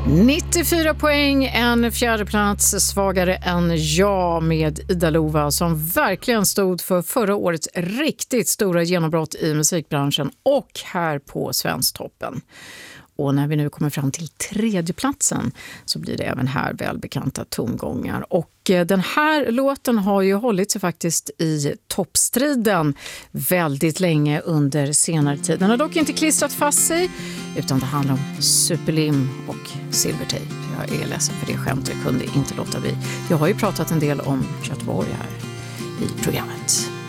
94 poäng, en fjärde plats svagare än jag med Ida Lova som verkligen stod för förra årets riktigt stora genombrott i musikbranschen och här på Svensktoppen. Och när vi nu kommer fram till tredje platsen så blir det även här välbekanta tongångar. Och den här låten har ju hållit sig faktiskt i toppstriden väldigt länge under senare tid. Den har dock inte klistrat fast sig utan det handlar om Superlim och Silvertape. Jag är ledsen för det skämt, jag kunde inte låta bli. Jag har ju pratat en del om Göteborg här i programmet.